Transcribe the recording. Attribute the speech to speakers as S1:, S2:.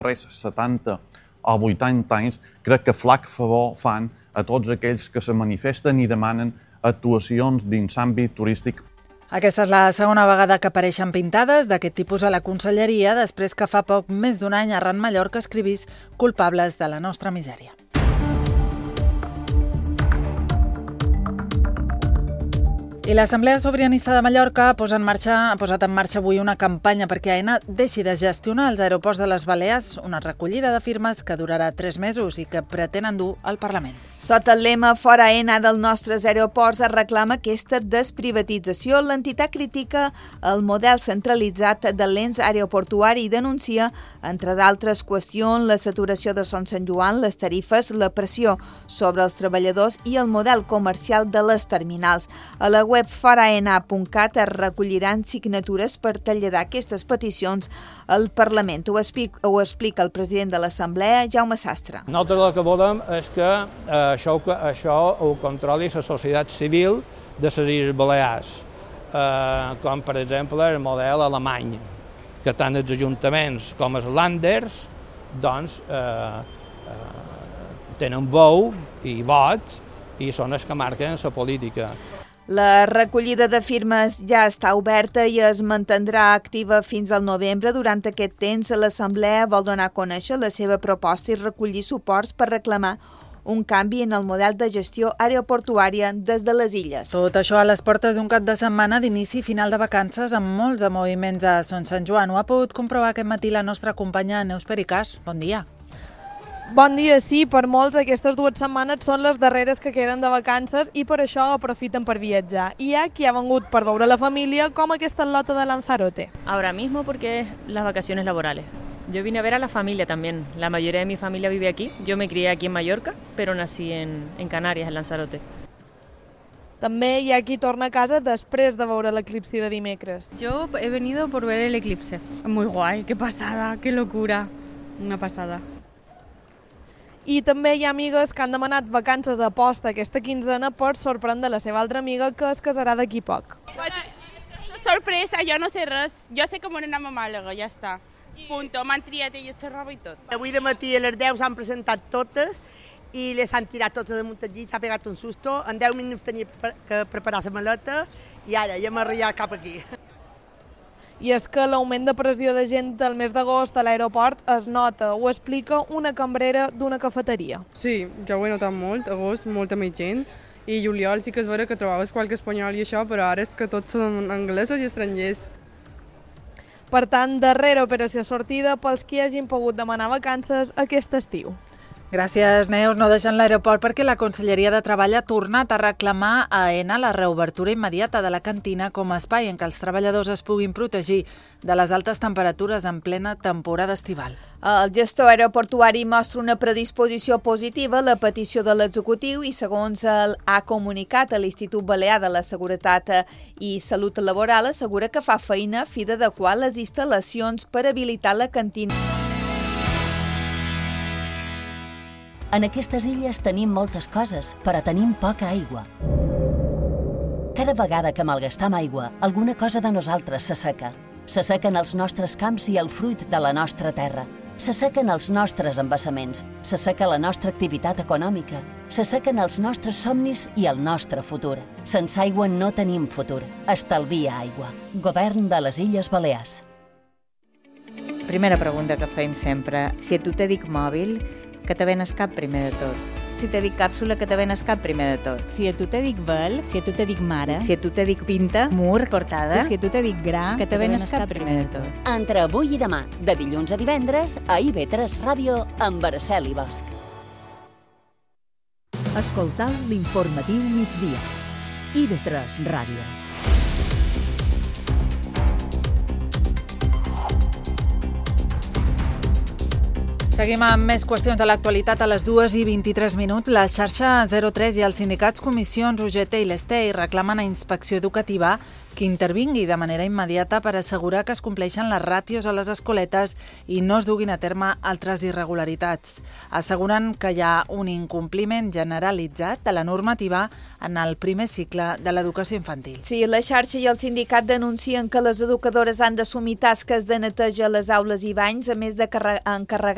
S1: darrers 70 o 80 anys, crec que flac favor fan a tots aquells que se manifesten i demanen actuacions dins àmbit turístic.
S2: Aquesta és la segona vegada que apareixen pintades d'aquest tipus a la Conselleria després que fa poc més d'un any Arran Mallorca escrivís culpables de la nostra misèria. I l'Assemblea Sobiranista de Mallorca ha posat en marxa avui una campanya perquè AENA deixi de gestionar els aeroports de les Balears, una recollida de firmes que durarà 3 mesos i que pretenen dur al Parlament.
S3: Sota el lema Fora AENA dels nostres aeroports es reclama aquesta desprivatització. L'entitat critica el model centralitzat de l'ens aeroportuari i denuncia, entre d'altres qüestions, la saturació de Son Sant Joan, les tarifes, la pressió sobre els treballadors i el model comercial de les terminals. A la web foraena.cat es recolliran signatures per traslladar aquestes peticions al Parlament. Ho explica el president de l'Assemblea, Jaume Sastre.
S4: Nosaltres el que volem és que això ho controli la societat civil de les Illes Balears, com per exemple el model alemany, que tant els ajuntaments com els Länders tenen veu i vot i són els que marquen la política.
S3: La recollida de firmes ja està oberta i es mantindrà activa fins al novembre. Durant aquest temps, l'Assemblea vol donar a conèixer la seva proposta i recollir suports per reclamar un canvi en el model de gestió aeroportuària des de les illes.
S2: Tot això a les portes d'un cap de setmana d'inici i final de vacances amb molts de moviments a Son Sant Joan. Ho ha pogut comprovar aquest matí la nostra companya Neus Pericàs. Bon dia.
S5: Bon dia, sí, per molts aquestes 2 setmanes són les darreres que queden de vacances i per això aprofiten per viatjar. Hi ha qui ha vengut per veure la família, com aquesta lota de Lanzarote.
S6: Ahora mismo porque las vacaciones laborales. Yo vine a ver a la familia también. La mayoría de mi familia vive aquí. Yo me crié aquí en Mallorca, pero nací en Canarias, en Lanzarote.
S5: També hi ha qui torna a casa després de veure l'eclipsi de dimecres.
S7: Yo he venido por ver el eclipse. Muy guay, qué pasada, qué locura. Una pasada.
S5: I també hi ha amigues que han demanat vacances a posta aquesta quinzena per sorprendre la seva altra amiga que es casarà d'aquí poc.
S8: Sorpresa, jo no sé res. Jo sé que me n'anem a Màlaga, ja està. Punto, m'han triat elles la roba i tot.
S9: Avui de matí a les 10 s'han presentat totes i les han tirat totes damunt del llit, s'ha pegat un susto. En 10 minuts tenia que preparar la maleta i ara ja m'he arrellat cap aquí.
S5: I és que l'augment de pressió de gent del mes d'agost a l'aeroport es nota. Ho explica una cambrera d'una cafeteria.
S10: Sí, jo ho he notat molt. Agost, molta més gent. I juliol sí que és vera que trobaves qualque espanyol i això, però ara és que tots són anglesos i estrangers.
S5: Per tant, darrera operació sortida pels qui hagin pogut demanar vacances aquest estiu.
S2: Gràcies, Neus. No deixen l'aeroport perquè la Conselleria de Treball ha tornat a reclamar a AENA la reobertura immediata de la cantina com a espai en què els treballadors es puguin protegir de les altes temperatures en plena temporada estival.
S3: El gestor aeroportuari mostra una predisposició positiva a la petició de l'executiu i, segons ha comunicat a l'Institut Balear de la Seguretat i Salut Laboral, assegura que fa feina a fi d'adequar les instal·lacions per habilitar la cantina.
S11: En aquestes illes tenim moltes coses, però tenim poca aigua. Cada vegada que malgastam aigua, alguna cosa de nosaltres s'asseca. S'assequen els nostres camps i el fruit de la nostra terra. S'assequen els nostres embassaments, s'asseca la nostra activitat econòmica, s'assequen els nostres somnis i el nostre futur. Sense aigua no tenim futur. Estalvia aigua. Govern de les Illes Balears.
S12: Primera pregunta que fem sempre. Si a tu te dic mòbil, que te ven el cap primer de tot. Si te dic càpsula, que te ven el cap primer de tot.
S13: Si a tu te dic vel, si a tu te dic mare,
S12: si a tu te dic pinta, mur, portada,
S13: si a tu te dic gra,
S12: que te ven el cap primer de tot.
S11: Entre avui i demà, de dilluns a divendres, a IB3 Ràdio, amb Araceli Bosch.
S14: Escoltau l'informatiu migdia. IB3 Ràdio.
S2: Seguim amb més qüestions de l'actualitat a les 2:23. La xarxa 03 i els sindicats Comissions, UGT i l'Estei reclamen a Inspecció Educativa que intervingui de manera immediata per assegurar que es compleixen les ràtios a les escoletes i no es duguin a terme altres irregularitats. Asseguren que hi ha un incompliment generalitzat de la normativa en el primer cicle de l'educació infantil.
S3: Sí, la xarxa i el sindicat denuncien que les educadores han d'assumir tasques de neteja a les aules i banys, a més de encarregar